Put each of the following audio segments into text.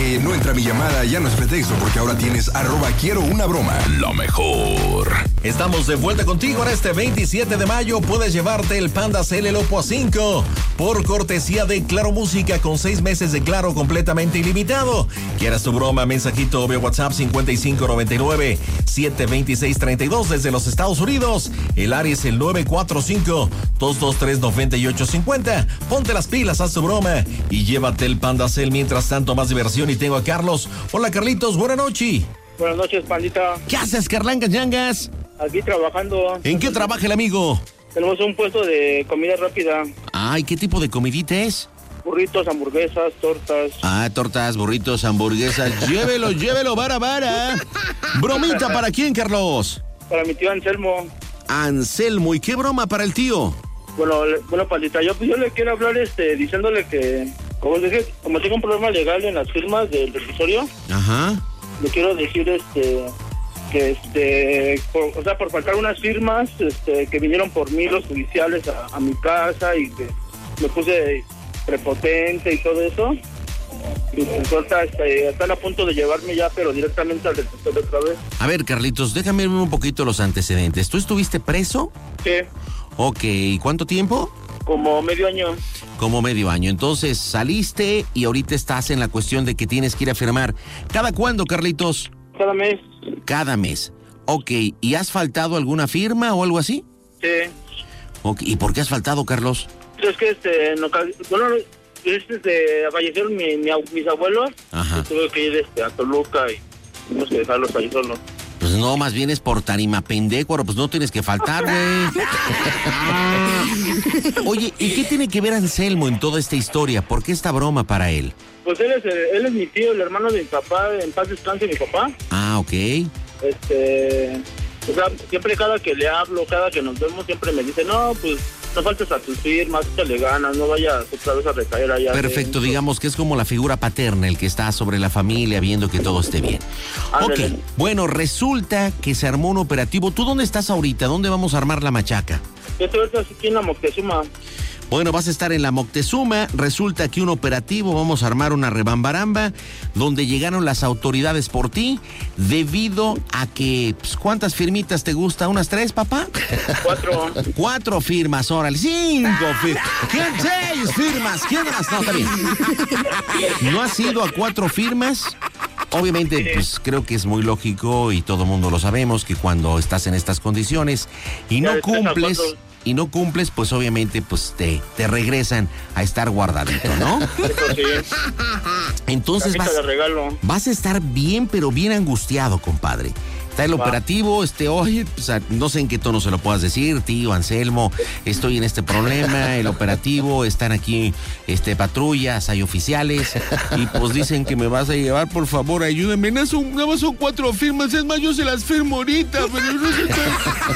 que no entra mi llamada ya no es pretexto, porque ahora tienes @QuieroUnaBroma. Lo mejor. Estamos de vuelta contigo en este 27 de mayo. Puedes llevarte el Panda Cell el Oppo A5 por cortesía de Claro Música con 6 meses de Claro completamente ilimitado. ¿Quieres tu broma? Mensajito vía WhatsApp 5599-72632 desde los Estados Unidos. El área es el 945-223-9850. Ponte las pilas, haz tu broma y llévate el Panda Cell. Mientras tanto, más diversión, y tengo a Carlos. Hola, Carlitos, buenas noches. Buenas noches, pandita. ¿Qué haces, Carlangas Yangas? Aquí trabajando. ¿En qué trabaja el amigo? Tenemos un puesto de comida rápida. Ay, ¿qué tipo de comidita es? Burritos, hamburguesas, tortas. Ah, tortas, burritos, hamburguesas. Llévelo, vara. ¿Bromita para quién, Carlos? Para mi tío Anselmo. Anselmo, ¿y qué broma para el tío? Bueno, pandita, yo le quiero hablar diciéndole que, como tengo un problema legal en las firmas del revisorio. Ajá. Le quiero decir que por faltar unas firmas que vinieron por mí los judiciales a mi casa, y que me puse prepotente y todo eso, y pues ahorita están a punto de llevarme ya, pero directamente al detector otra vez. A ver, Carlitos, déjame ver un poquito los antecedentes. ¿Tú estuviste preso? Sí. Ok, ¿cuánto tiempo? Como medio año. Como medio año. Entonces saliste y ahorita estás en la cuestión de que tienes que ir a firmar. ¿Cada cuándo, Carlitos? Cada mes. Cada mes. Ok, ¿y has faltado alguna firma o algo así? Sí. Okay. ¿Y por qué has faltado, Carlos? Es que fallecieron mis abuelos. Ajá. Tuve que ir a Toluca y tuvimos que dejarlos ahí solos. Pues no, más bien es por tarima pendecuaro, pues no tienes que faltar, güey. Oye, ¿y qué tiene que ver Anselmo en toda esta historia? ¿Por qué esta broma para él? Pues él es mi tío, el hermano de mi papá, en paz descanse mi papá. Ah, ok. O sea, siempre cada que le hablo, cada que nos vemos, siempre me dice, no, pues no faltes a tus firmas, échale ganas, no vayas otra vez a recaer allá. Perfecto, digamos que es como la figura paterna, el que está sobre la familia viendo que todo esté bien. Ándale. Ok, bueno, resulta que se armó un operativo. ¿Tú dónde estás ahorita? ¿Dónde vamos a armar la machaca? Yo estoy ahorita aquí en la Moctezuma. Bueno, vas a estar en la Moctezuma. Resulta que un operativo, vamos a armar una rebambaramba, donde llegaron las autoridades por ti, debido a que, pues, ¿cuántas firmitas te gusta? ¿Unas 3, papá? 4. 4 firmas, órale, 5 firmas. 6 firmas, ¿quién más? No, está bien. ¿No has ido a 4 firmas? Obviamente, pues creo que es muy lógico y todo mundo lo sabemos que cuando estás en estas condiciones y no cumples, pues obviamente pues te regresan a estar guardadito, ¿no? Entonces vas a estar bien, pero bien angustiado, compadre. Está el operativo, oye, pues, no sé en qué tono se lo puedas decir, tío Anselmo, estoy en este problema, el operativo, están aquí patrullas, hay oficiales, y pues dicen que me vas a llevar, por favor, ayúdame. Nada más son 4 firmas, es más, yo se las firmo ahorita, pero no sé qué.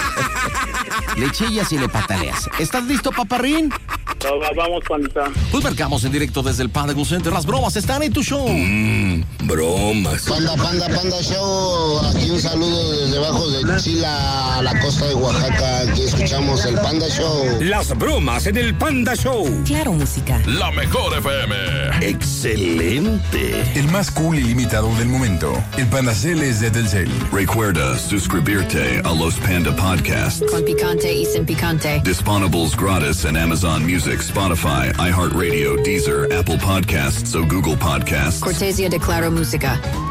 Le chillas y le pataleas. ¿Estás listo, paparrín? Vamos, pandita. Pues marcamos en directo desde el Panda Go Center. Las bromas están en tu show. Bromas. Panda Show. Aquí un saludo desde abajo de Chila, a la costa de Oaxaca. Aquí escuchamos el Panda Show. Las bromas en el Panda Show. Claro Música. La mejor FM. Excelente. El más cool y limitado del momento. El Panda Cell es de Telcel. Recuerda suscribirte a los Panda Podcasts. Con picante y sin picante. Disponibles gratis en Amazon Music, Spotify, iHeartRadio, Deezer, Apple Podcasts o Google Podcasts. Cortesía de Claro Música.